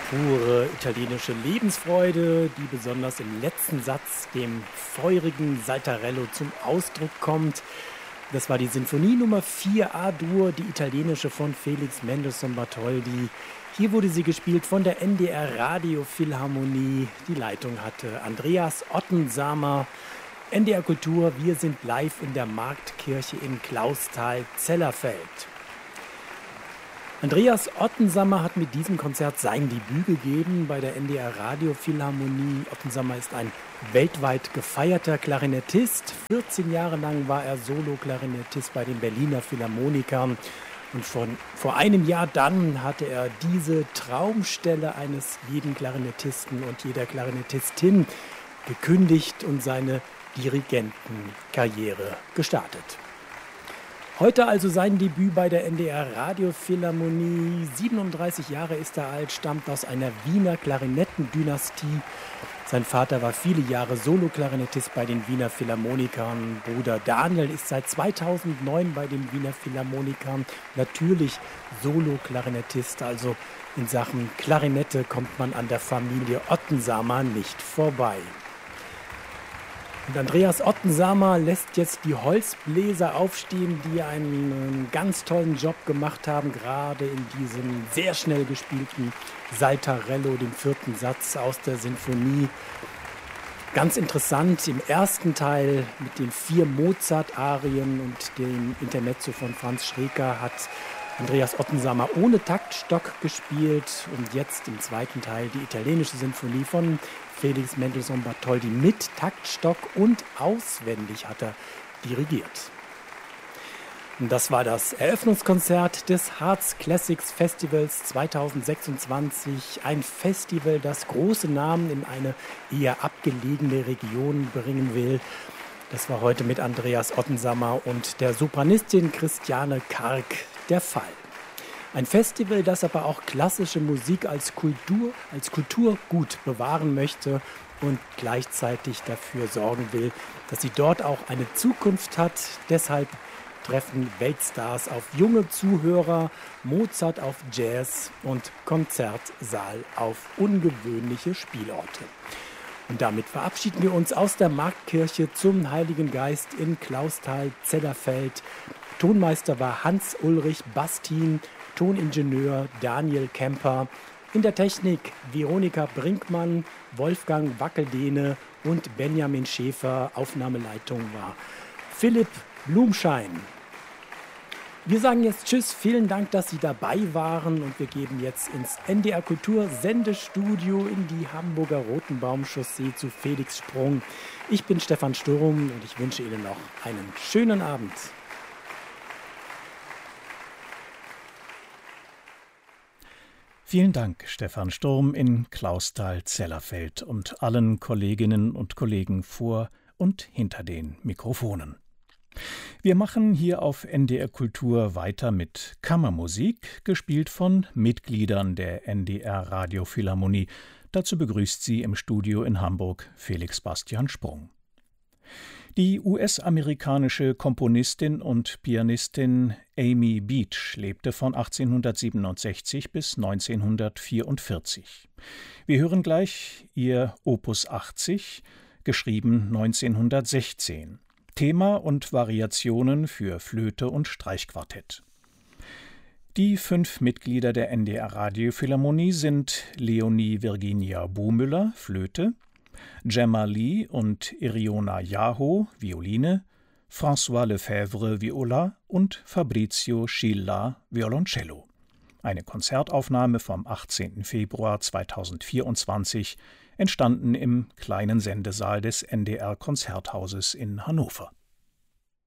Pure italienische Lebensfreude, die besonders im letzten Satz, dem feurigen Saltarello, zum Ausdruck kommt. Das war die Sinfonie Nummer 4 A-Dur, die italienische von Felix Mendelssohn Bartholdy. Hier wurde sie gespielt von der NDR Radiophilharmonie. Die Leitung hatte Andreas Ottensamer. NDR Kultur, wir sind live in der Marktkirche in Clausthal-Zellerfeld. Andreas Ottensamer hat mit diesem Konzert sein Debüt gegeben bei der NDR Radiophilharmonie. Ottensamer ist ein weltweit gefeierter Klarinettist. 14 Jahre lang war er Solo-Klarinettist bei den Berliner Philharmonikern. Und vor einem Jahr dann hatte er diese Traumstelle eines jeden Klarinettisten und jeder Klarinettistin gekündigt und seine Dirigentenkarriere gestartet. Heute also sein Debüt bei der NDR Radiophilharmonie. 37 Jahre ist er alt, stammt aus einer Wiener Klarinettendynastie. Sein Vater war viele Jahre Solo-Klarinettist bei den Wiener Philharmonikern. Bruder Daniel ist seit 2009 bei den Wiener Philharmonikern natürlich Solo-Klarinettist. Also in Sachen Klarinette kommt man an der Familie Ottensamer nicht vorbei. Und Andreas Ottensamer lässt jetzt die Holzbläser aufstehen, die einen ganz tollen Job gemacht haben, gerade in diesem sehr schnell gespielten Saltarello, dem 4. Satz aus der Sinfonie. Ganz interessant, im ersten Teil mit den 4 Mozart-Arien und dem Intermezzo von Franz Schreker hat Andreas Ottensamer ohne Taktstock gespielt und jetzt im zweiten Teil die italienische Sinfonie von Felix Mendelssohn Bartholdy mit Taktstock und auswendig hat er dirigiert. Und das war das Eröffnungskonzert des Harz Classics Festivals 2026. Ein Festival, das große Namen in eine eher abgelegene Region bringen will. Das war heute mit Andreas Ottensamer und der Sopranistin Christiane Karg der Fall. Ein Festival, das aber auch klassische Musik als Kulturgut bewahren möchte und gleichzeitig dafür sorgen will, dass sie dort auch eine Zukunft hat. Deshalb treffen Weltstars auf junge Zuhörer, Mozart auf Jazz und Konzertsaal auf ungewöhnliche Spielorte. Und damit verabschieden wir uns aus der Marktkirche zum Heiligen Geist in Clausthal-Zellerfeld. Tonmeister war Hans-Ulrich Bastin, Toningenieur Daniel Kemper, in der Technik Veronika Brinkmann, Wolfgang Wackeldehne und Benjamin Schäfer. Aufnahmeleitung war Philipp Blumschein. Wir sagen jetzt Tschüss, vielen Dank, dass Sie dabei waren und wir geben jetzt ins NDR Kultur Sendestudio in die Hamburger Rotenbaumchaussee zu Felix Sprung. Ich bin Stefan Sturm und ich wünsche Ihnen noch einen schönen Abend. Vielen Dank, Stefan Sturm in Clausthal-Zellerfeld und allen Kolleginnen und Kollegen vor und hinter den Mikrofonen. Wir machen hier auf NDR Kultur weiter mit Kammermusik, gespielt von Mitgliedern der NDR Radiophilharmonie. Dazu begrüßt sie im Studio in Hamburg Felix Bastian Sprung. Die US-amerikanische Komponistin und Pianistin Amy Beach lebte von 1867 bis 1944. Wir hören gleich ihr Opus 80, geschrieben 1916. Thema und Variationen für Flöte und Streichquartett. Die 5 Mitglieder der NDR Radiophilharmonie sind Leonie Virginia Buhmüller, Flöte, Gemma Lee und Iriona Yaho, Violine, François Lefebvre, Viola und Fabrizio Scilla, Violoncello. Eine Konzertaufnahme vom 18. Februar 2024, entstanden im kleinen Sendesaal des NDR Konzerthauses in Hannover.